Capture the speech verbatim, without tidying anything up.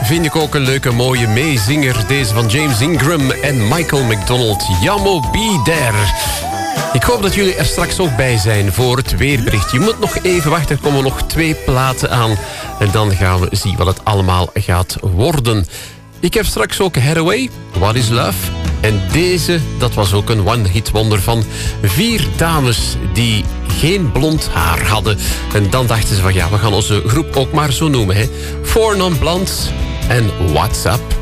vind ik ook een leuke, mooie meezinger. Deze van James Ingram en Michael McDonald. Jammo Be There. Ik hoop dat jullie er straks ook bij zijn voor het weerbericht. Je moet nog even wachten, er komen nog twee platen aan. En dan gaan we zien wat het allemaal gaat worden. Ik heb straks ook Hathaway, What is Love? En deze, dat was ook een one-hit wonder van vier dames die geen blond haar hadden. En dan dachten ze van ja, we gaan onze groep ook maar zo noemen. Hè. Four Non Blondes en What's Up?